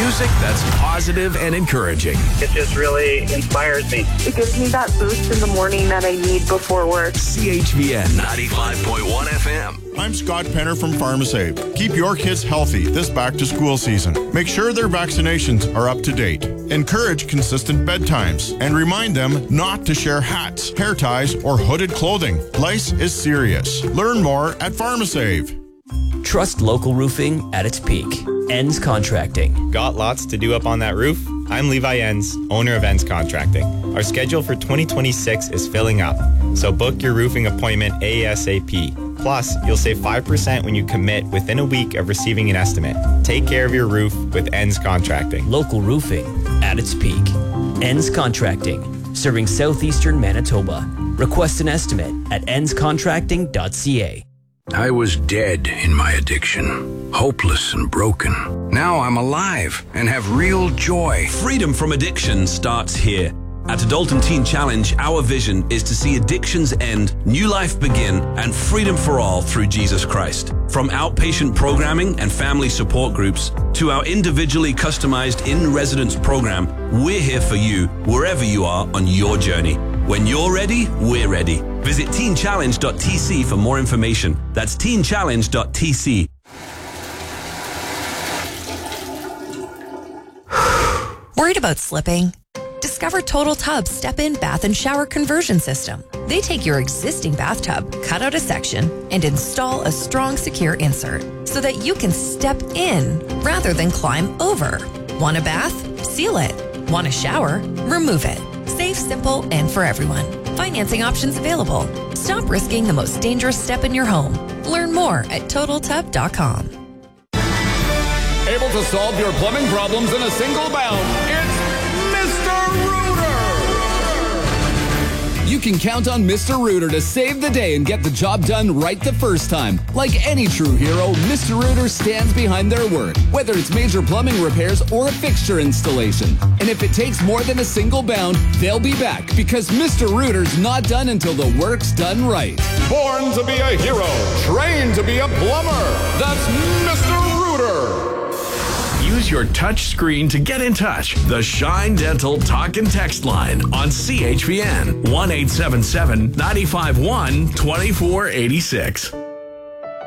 Music that's positive and encouraging. It just really inspires me. It gives me that boost in the morning that I need before work. CHVN 95.1 FM. I'm Scott Penner from PharmaSave. Keep your kids healthy this back-to-school season. Make sure their vaccinations are up to date. Encourage consistent bedtimes and remind them not to share hats, hair ties, or hooded clothing. Lice is serious. Learn more at PharmaSave. Trust local roofing at its peak. Enns Contracting. Got lots to do up on that roof? I'm Levi Enns, owner of Enns Contracting. Our schedule for 2026 is filling up, so book your roofing appointment ASAP. Plus, you'll save 5% when you commit within a week of receiving an estimate. Take care of your roof with Enns Contracting. Local roofing at its peak. Enns Contracting, serving southeastern Manitoba. Request an estimate at ennscontracting.ca. I was dead in my addiction, hopeless and broken. Now I'm alive and have real joy. Freedom from addiction starts here. At Adult and Teen Challenge, our vision is to see addictions end, new life begin, and freedom for all through Jesus Christ. From outpatient programming and family support groups to our individually customized in-residence program, we're here for you wherever you are on your journey. When you're ready, we're ready. Visit teenchallenge.tc for more information. That's teenchallenge.tc. Worried about slipping? Discover Total Tub's step-in bath and shower conversion system. They take your existing bathtub, cut out a section, and install a strong, secure insert so that you can step in rather than climb over. Want a bath? Seal it. Want a shower? Remove it. Safe, simple, and for everyone. Financing options available. Stop risking the most dangerous step in your home. Learn more at TotalTub.com. Able to solve your plumbing problems in a single bound. It's Mr. Rooter! You can count on Mr. Rooter to save the day and get the job done right the first time. Like any true hero, Mr. Rooter stands behind their word, whether it's major plumbing repairs or a fixture installation. And if it takes more than a single bound, they'll be back because Mr. Rooter's not done until the work's done right. Born to be a hero, trained to be a plumber. That's Mr. Rooter! Use your touch screen to get in touch. The Shine Dental Talk and Text line on CHVN 1-877-951-2486.